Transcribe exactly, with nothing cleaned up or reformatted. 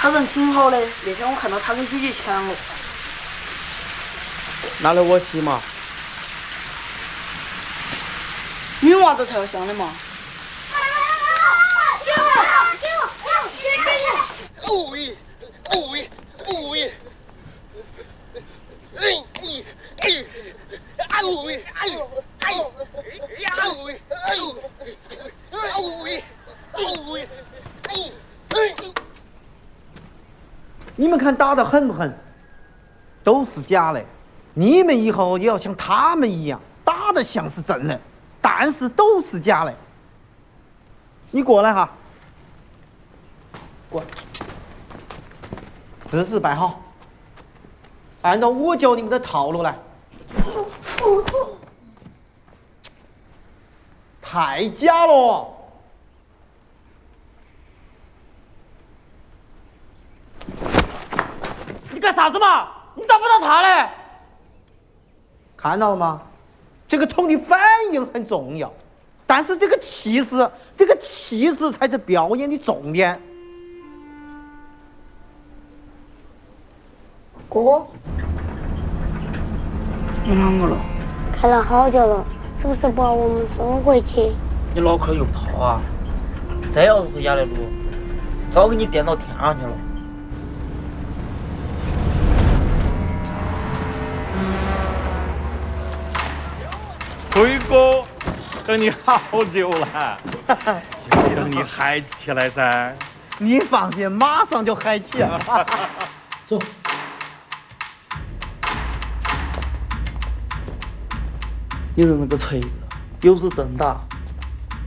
他人挺好的，那天我看到他跟姐姐抢了。 拿来我洗嘛。 女娃子才要香的嘛。 给我，给我，给我！哦喂，哦喂，哦喂！哎哎哎！哎呦喂，哎呦哎呦哎呦喂，哎呦哎呦喂，哎呦喂，哎哎！ 你们看打得狠不狠？都是假的。你们以后也要像他们一样，打得像是真的，但是都是假的。你过来哈，过来，姿势摆好，按照我教你们的套路来。太假了！ 你干啥子嘛？你打不到他嘞？ 看到了吗？这个冲的反应很重要，但是这个气势，这个气势才是表演的重点。 哥， 你啷个了？ 开了好久了，是不是把我们送回去？ 你脑壳又泡啊！再要是回家的路，早给你颠到天上去了。 辉哥，等你好久了，就等你嗨起来噻！ 你放心，马上就嗨起了。走。 你认那个锤子，有日真大。